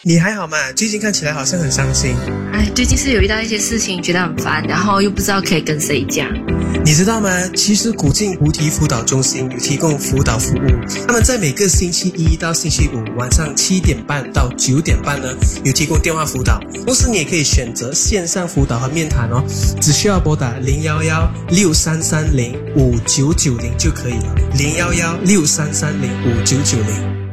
你还好吗？最近看起来好像很伤心。 最近是有遇到一些事情，觉得很烦，然后又不知道可以跟谁讲。 你知道吗？其实古晋菩提辅导中心有提供辅导服务，他们在每个星期一到星期五晚上7点半到9点半呢，有提供电话辅导。同时你也可以选择线上辅导和面谈哦，只需要拨打01163305990就可以了，01163305990。